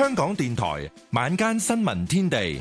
香港電台晚間新聞天地，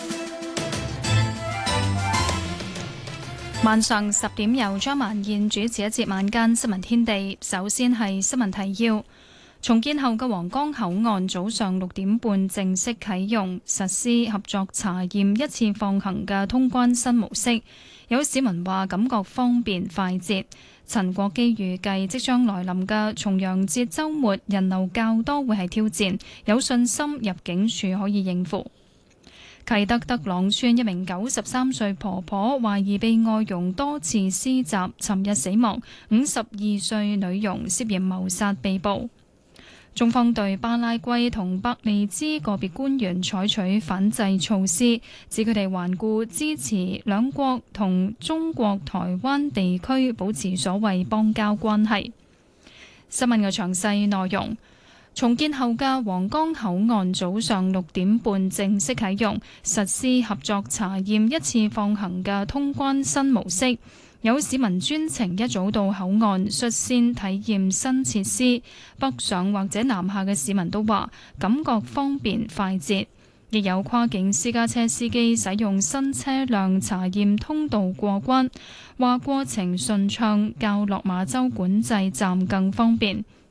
晚上10點由張曼燕主持一節晚間新聞天地。首先係新聞提要：重建後嘅皇崗口岸早上6點半正式啟用，實施合作查驗一次放行嘅通關新模式。有市民話感覺方便快捷。陳國基預計即將來臨嘅重陽節週末人流較多，會係挑戰，有信心入境處可以應付。啟德德朗村一名93歲婆婆懷疑被外傭多次施襲，尋日死亡。52歲女傭涉嫌謀殺被捕。中方對巴拉圭同伯利茲個別官員採取反制措施，指佢哋頑固支持兩國同中國台灣地區保持所謂邦交關係。新聞嘅詳細內容。重建後嘅皇崗口岸早上6點半正式啟用，實施合作查驗一次放行嘅通關新模式。有市民專程一早到口岸率先體驗新設施，北上或者南下嘅市民都話感覺方便快捷。亦有跨境私家車司機使用新車輛查驗通道過關，話過程順暢，較落馬洲管制站更方便。